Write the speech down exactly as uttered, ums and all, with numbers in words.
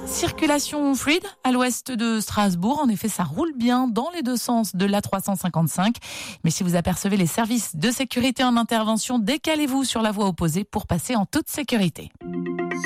Circulation fluide à l'ouest de Strasbourg. En effet, ça roule bien dans les deux sens de l'A trois cent cinquante-cinq. Mais si vous apercevez les services de sécurité en intervention, décalez-vous sur la voie opposée pour passer en toute sécurité.